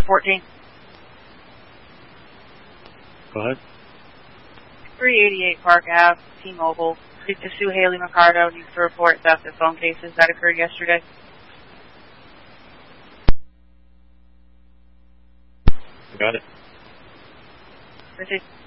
for 14. Go ahead. 388 Park Ave, T-Mobile. Speak to Sue Haley Mercado. Needs to report theft of phone cases that occurred yesterday. Got it. Proceed.